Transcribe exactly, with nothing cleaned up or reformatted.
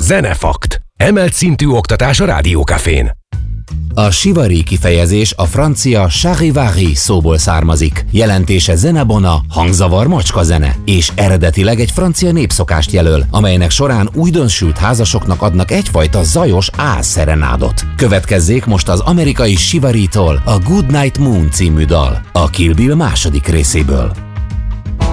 Zenefakt. Emelt szintű oktatás a Rádiókafén. A sivari kifejezés a francia charivari szóból származik. Jelentése zenebona, hangzavar, macskazene, és eredetileg egy francia népszokást jelöl, amelynek során újdonsült házasoknak adnak egyfajta zajos álszerenádot. Következzék most az amerikai Shivaritól a Good Night Moon című dal, a Kill Bill második részéből.